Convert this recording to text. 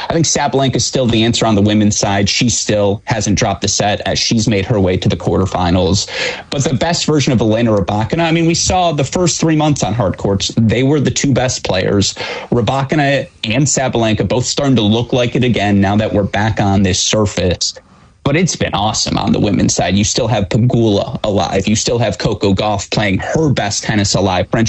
I think Sabalenka is still the answer on the women's side. She still hasn't dropped a set as she's made her way to the quarterfinals. But the best version of Elena Rybakina, I mean, we saw the first 3 months on hard courts. They were the two best players. Rybakina and Sabalenka both starting to look like it again now that we're back on this surface. But it's been awesome on the women's side. You still have Pegula alive. You still have Coco Gauff playing her best tennis alive. French